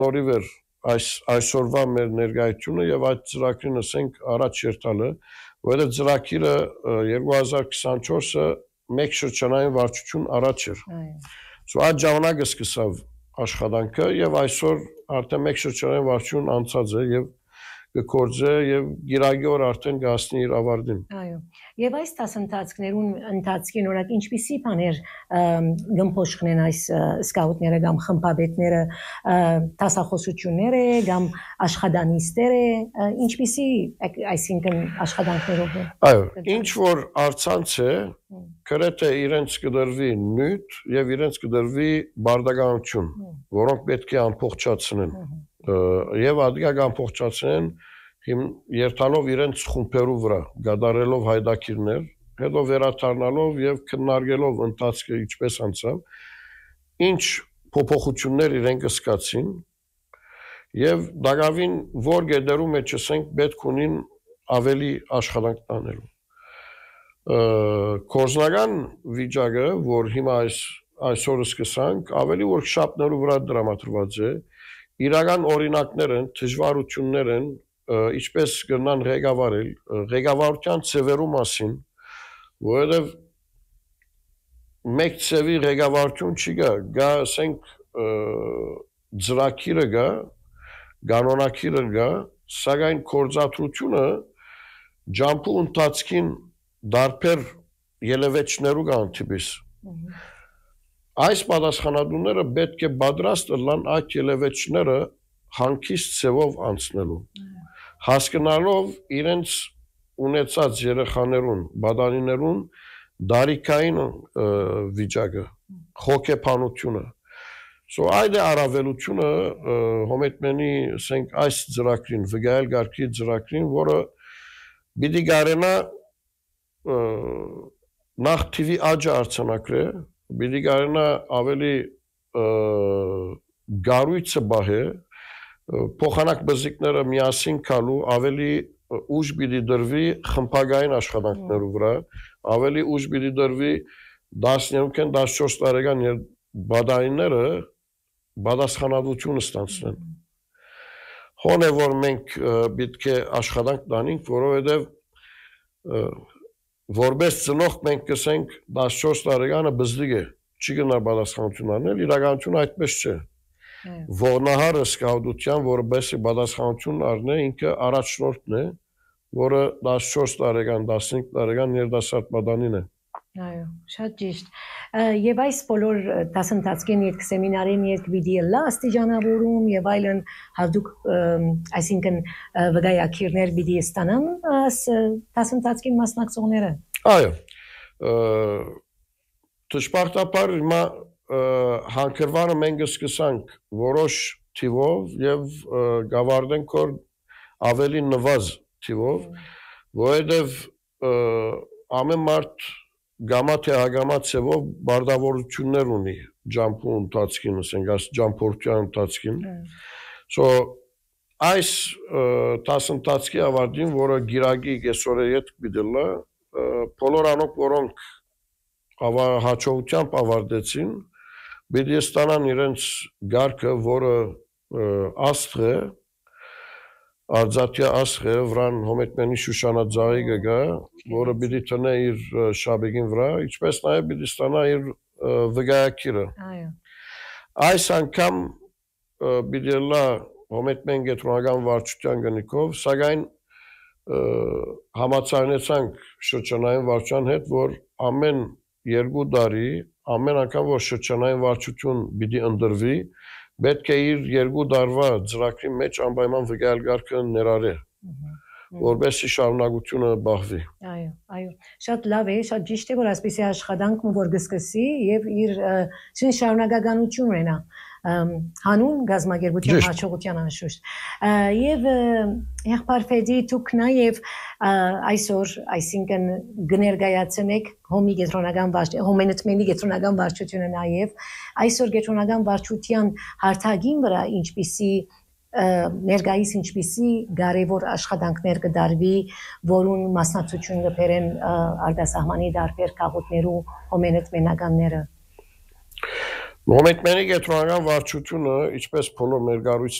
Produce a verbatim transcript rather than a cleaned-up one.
նորիվեր այս այսօրվա մեր ներկայությունը եւ այդ ծրագրին ասենք առաջ երթալը, որովհետեւ ծրագիրը երկու հազար քսանչորսը մեկ շրջանային վարչություն առաջ էր։ Սա այդ ժամանակը սկսավ աշխատանքը եւ այսօր արդեն մեկ շրջանային վարչություն անցած է եւ կգործե եւ գիրագի օր արդեն կհասնի իր ավարտին։ Այո։ Եվ այս դասընթացներուն ընթացքին օրակ ինչպիսի բաներ գմփոշխնեն այս սկաուտները կամ խմբաբետները, դասախոսությունները կամ աշխատանիստերը, ինչպիսի այսինքն աշխատանքներով է։ Այո, ինչ որ արցանց է, գրեթե իրենց կդրվի նյութ եւ իրենց կդրվի բարդականություն, որոնք պետք է ամփոփչացնեն։ Եվ ադիգա ամփոփչացնեն երթալով իրենց խումբերու վրա, գադարելով հայդակիրներ, հետո վերադառնալով եւ քննարկելով ընթացքը ինչպես անցավ, ինչ փոփոխություններ իրենք սկացին եւ դակավին որ գեդերու մեջ ասենք պետք ունին ավելի աշխատանք տանելու։ Կորզնական վիճակը, որ հիմա այս այսօր սկսանք, ավելի որ շապներու վրա դրամատրված է, իրական օրինակներ են, դժվարություններ են, ինչպես կգնան ղեկավարել, ղեկավարության ծևերու մասին, որովհետև մեկ ծևի ղեկավարություն չի գա, գա ասենք ծրագիրը գա, կանոնակիրը գա, սակայն գործադրությունը ջամփու ընթացքին դարբեր ելևէջներու կան տիպիս։ Այս պատասխանատուները պետք է պատրաստ լինեն այդ ելևէջները հանգիստ ծևով անցնելու, հասկանալով իրենց ունեցած երեխաներուն, բադանիներուն դարիքային վիճակը, հոգեբանությունը։ So այդ է առավելությունը հոմետմենի ասենք այս ծրագրին, վգայել գարկի ծրագրին, որը պիտի գարենա նախ թիվի աճը արձանագրե, պիտի գարենա ավելի գարույցը բահե, փոխանակ բզիկները միասին կալու, ավելի ուժ պիտի դրվի խմբագային աշխատանքներու վրա, ավելի ուժ պիտի դրվի տասներկու տասնչորս տարեկան բադայինները բադասխանատվություն ստանցնեն։ Հոն է որ մենք պետք է աշխատանք տանենք, որովհետև որպես ծնող մենք կսենք տասնչորս տարեկանը բզդիկ է, չի գնա բադասխանություն անել, իրականությունը այդպես չէ։ Ողնահարը սկաուտության, որպես բադասխանություն առնե, ինքը առաջնորդն է, որը տասնչորս տարեկան, տասնհինգ տարեկան երիտասարդ բադանին է։ Այո, շատ ճիշտ։ Եվ այս բոլոր դասընթացքին երկ սեմինարին երկ վիդիո աստիճանավորում եւ այլն հատուկ այսինքն վգայակիրներ պիտի ստանան դասընթացքին մասնակցողները։ Այո։ Դժբախտաբար հիմա հանկրվանը մենք սկսանք որոշ թիվով եւ գավարդենք որ ավելի նվազ թիվով, որովհետեւ ամեն մարդ գամա թե ագամա ծևով բարդավորություններ ունի ջամփու ընթացքին, ասենք, այս ջամփորդության ընթացքին։ So այս դասընթացքի ավարտին, որը գիրագի կեսօրե ետ պիտելա, բոլոր անոնք, որոնք հաջողությամբ ավարտեցին, պիտի ստանան իրենց գարկը, որը աստղ է, արձատյա աստղ է, վրան հոմետմենի շուշանաձաղի կգա, որը պիտի տնե իր շաբիկին վրա, ինչպես նաև պիտի ստանա իր վգայակիրը։ Այս անգամ պիտի լա հոմետմեն գետրոնական վարչության գնիկով, սակայն համացանեցանք շրջանային վարչության հետ, որ ամեն երկու տարի, ամեն անգամ, որ շրջանային վարչություն պիտի ընդրվի, պետք է իր երկու տարվա ծրագրի մեջ անպայման վգայել գարկը ներառե, որպեսզի շարունակությունը բախվի։ Այո, այո, շատ լավ է, շատ ճիշտ է, որ այսպիսի աշխատանք որ կսկսի եւ իր շարունակականություն ունենա հանուն գազագերբության հաջողության անշուշտ։ Եվ եղբայր Ֆեդի դուք նաև այսօր, այսինքն կներկայացնեք հոմի կենտրոնական վարչությունը, հոմենտմենի կենտրոնական վարչությունը նաև այսօր կենտրոնական վարչության հարթակին վրա ինչպիսի ներկայիս ինչպիսի կարևոր աշխատանքներ կդարվի, որուն մասնակցություն կբերեն արտասահմանի տարբեր քաղաքներու հոմենտմենականները։ Մոմենտմենի գետրոնական վարչությունը, ինչպես բոլոր մեր գառույց